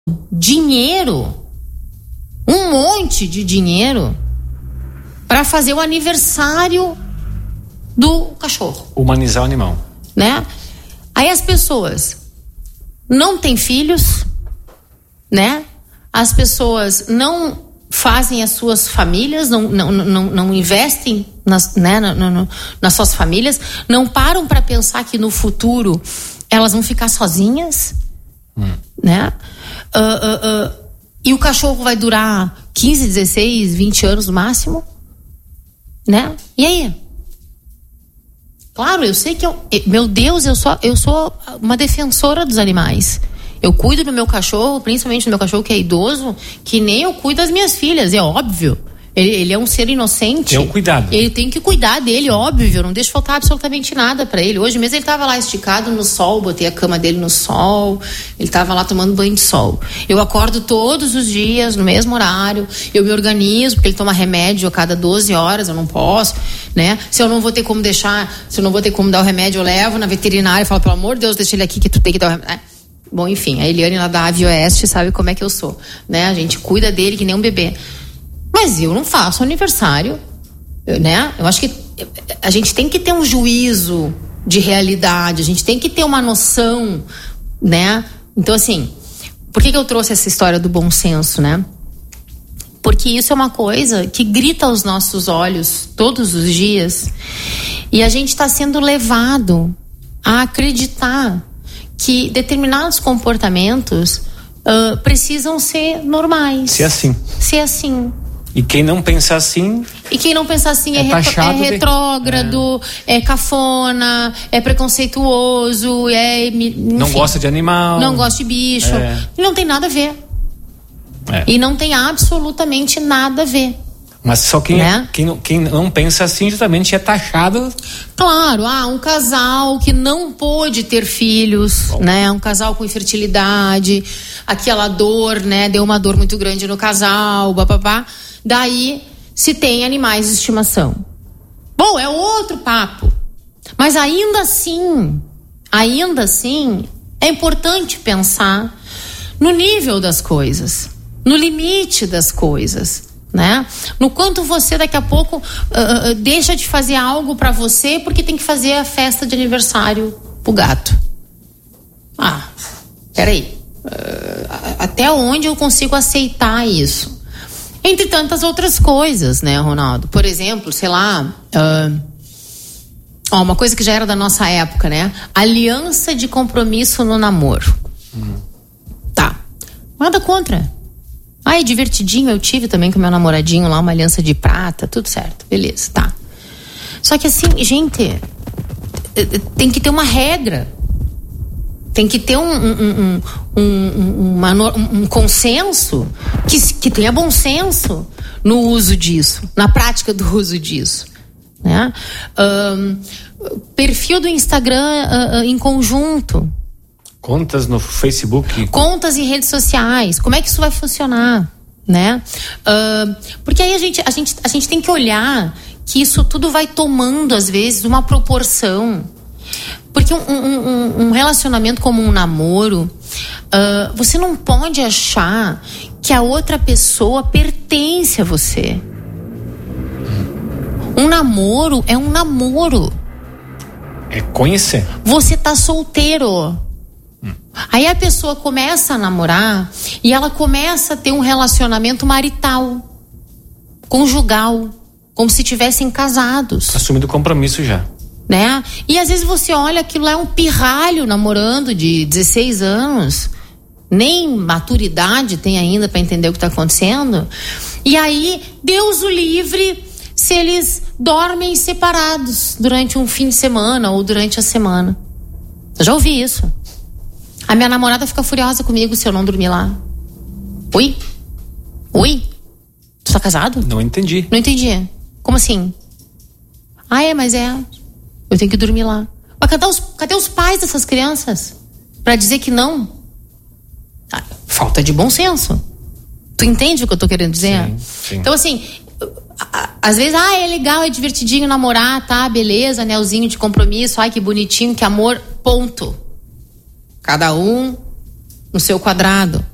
dinheiro, um monte de dinheiro, para fazer o aniversário do cachorro. Humanizar o animal. Né? Aí as pessoas não têm filhos, né? As pessoas não fazem as suas famílias, não investem nas suas famílias, não param para pensar que no futuro elas vão ficar sozinhas, né? E o cachorro vai durar 15, 16, 20 anos no máximo, né? E aí? Claro, eu sei que meu Deus, eu sou uma defensora dos animais. Eu cuido do meu cachorro, principalmente do meu cachorro que é idoso, que nem eu cuido das minhas filhas, é óbvio. Ele é um ser inocente. Tem um cuidado. Ele tem que cuidar dele, óbvio. Eu não deixo faltar absolutamente nada pra ele. Hoje mesmo ele tava lá esticado no sol, botei a cama dele no sol. Ele tava lá tomando banho de sol. Eu acordo todos os dias, no mesmo horário. Eu me organizo, porque ele toma remédio a cada 12 horas, eu não posso, né? Se eu não vou ter como dar o remédio, eu levo na veterinária e falo, pelo amor de Deus, deixa ele aqui que tu tem que dar o remédio. Bom, enfim, a Eliane lá da Ave Oeste sabe como é que eu sou, né? A gente cuida dele que nem um bebê. Mas eu não faço aniversário, né? Eu acho que a gente tem que ter um juízo de realidade, a gente tem que ter uma noção, né? Então, assim, por que eu trouxe essa história do bom senso, né? Porque isso é uma coisa que grita aos nossos olhos todos os dias e a gente está sendo levado a acreditar que determinados comportamentos precisam ser normais. Ser assim. E quem não pensa assim... é retrógrado, é cafona, é preconceituoso, enfim, não gosta de animal. Não gosta de bicho. E não tem nada a ver. E não tem absolutamente nada a ver. Mas só quem não pensa assim justamente é taxado. Claro, um casal que não pôde ter filhos, né? Um casal com infertilidade, aquela dor, né? Deu uma dor muito grande no casal, bababá. Daí se tem animais de estimação. Bom, é outro papo. Mas ainda assim, é importante pensar no nível das coisas, no limite das coisas, né? No quanto você daqui a pouco deixa de fazer algo pra você porque tem que fazer a festa de aniversário pro gato. Peraí, até onde eu consigo aceitar isso? Entre tantas outras coisas, né, Ronaldo? Por exemplo, sei lá, uma coisa que já era da nossa época, né? Aliança de compromisso no namoro. Tá, nada contra. É divertidinho, eu tive também com meu namoradinho lá uma aliança de prata, tudo certo, beleza, tá. Só que assim, gente, tem que ter uma regra, tem que ter um consenso que tenha bom senso no uso disso, na prática do uso disso, né? Perfil do Instagram em conjunto. Contas no Facebook. Contas em redes sociais. Como é que isso vai funcionar, né? Porque aí a gente tem que olhar que isso tudo vai tomando, às vezes, uma proporção. Porque um relacionamento como um namoro, você não pode achar que a outra pessoa pertence a você. Um namoro é um namoro. É conhecer. Você tá solteiro. Aí a pessoa começa a namorar e ela começa a ter um relacionamento marital, conjugal, como se tivessem casados. Assumindo compromisso já. Né? E às vezes você olha, aquilo lá é um pirralho namorando de 16 anos, nem maturidade tem ainda para entender o que está acontecendo. E aí, Deus o livre se eles dormem separados durante um fim de semana ou durante a semana. Eu já ouvi isso. A minha namorada fica furiosa comigo se eu não dormir lá. Oi? Tu tá casado? Não entendi. Não entendi. Como assim? Mas eu tenho que dormir lá. Mas cadê os pais dessas crianças? Pra dizer que não? Falta de bom senso. Tu entende o que eu tô querendo dizer? Sim. Então, assim, às vezes, é legal, é divertidinho namorar, tá, beleza, anelzinho de compromisso, que bonitinho, que amor, ponto. Cada um no seu quadrado.